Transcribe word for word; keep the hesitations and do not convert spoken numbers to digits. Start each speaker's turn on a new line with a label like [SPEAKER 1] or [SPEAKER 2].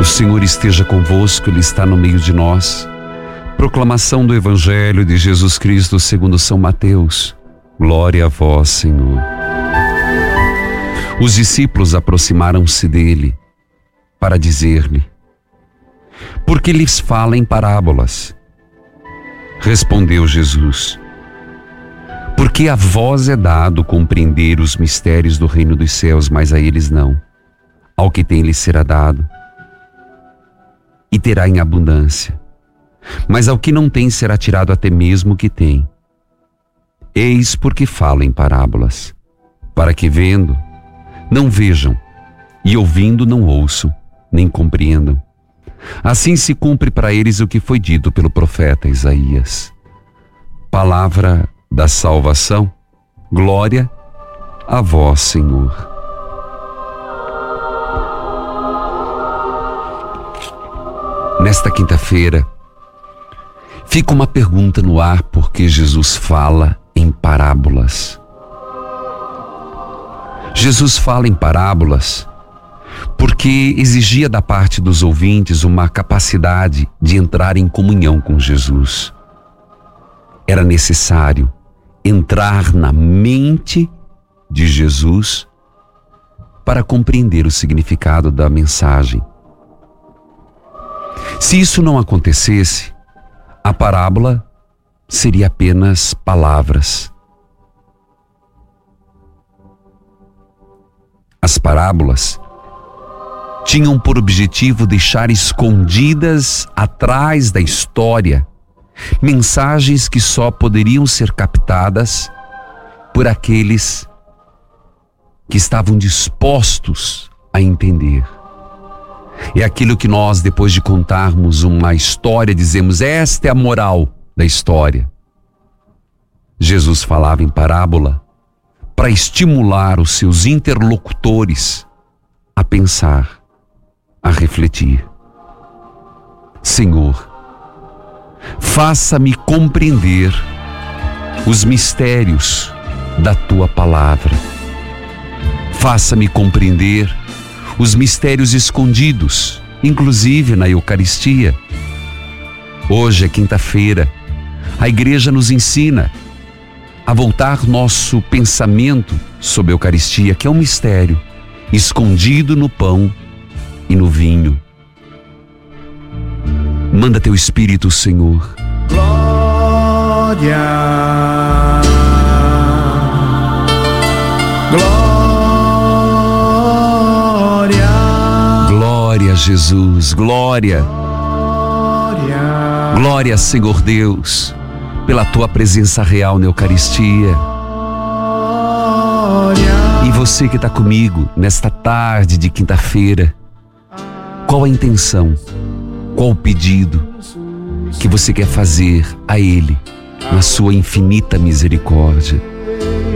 [SPEAKER 1] O Senhor esteja convosco, Ele está no meio de nós. Proclamação do Evangelho de Jesus Cristo segundo São Mateus. Glória a vós, Senhor. Os discípulos aproximaram-se dele para dizer-lhe: por que lhes fala em parábolas? Respondeu Jesus: porque a vós é dado compreender os mistérios do reino dos céus, mas a eles não. Ao que tem lhes será dado, e terá em abundância. Mas ao que não tem será tirado até mesmo o que tem. Eis porque falo em parábolas, para que vendo, não vejam, e ouvindo não ouçam, nem compreendam. Assim se cumpre para eles o que foi dito pelo profeta Isaías. Palavra da salvação, glória a vós, Senhor. Nesta quinta-feira, fica uma pergunta no ar, porque Jesus fala em parábolas. Jesus fala em parábolas porque exigia da parte dos ouvintes uma capacidade de entrar em comunhão com Jesus. Era necessário entrar na mente de Jesus para compreender o significado da mensagem. Se isso não acontecesse, a parábola seria apenas palavras. As parábolas tinham por objetivo deixar escondidas atrás da história mensagens que só poderiam ser captadas por aqueles que estavam dispostos a entender. É aquilo que nós, depois de contarmos uma história, dizemos: esta é a moral da história. Jesus falava em parábola para estimular os seus interlocutores a pensar, a refletir. Senhor, faça-me compreender os mistérios da Tua palavra. Faça-me compreender os mistérios escondidos, inclusive na Eucaristia. Hoje é quinta-feira. A Igreja nos ensina a voltar nosso pensamento sobre a Eucaristia, que é um mistério escondido no pão e no vinho. Manda Teu Espírito, Senhor.
[SPEAKER 2] Glória, glória,
[SPEAKER 1] glória a Jesus, glória,
[SPEAKER 2] glória,
[SPEAKER 1] glória, Senhor Deus, pela Tua presença real na Eucaristia. E você que está comigo nesta tarde de quinta-feira, qual a intenção, qual o pedido que você quer fazer a Ele na sua infinita misericórdia?